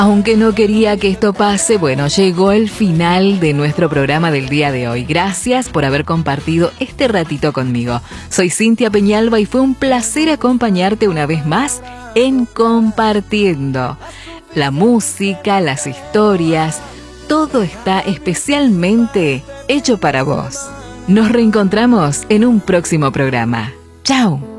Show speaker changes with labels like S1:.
S1: Aunque no quería que esto pase, bueno, llegó el final de nuestro programa del día de hoy. Gracias por haber compartido este ratito conmigo. Soy Cintia Peñalba y fue un placer acompañarte una vez más en Compartiendo. La música, las historias, todo está especialmente hecho para vos. Nos reencontramos en un próximo programa. ¡Chao!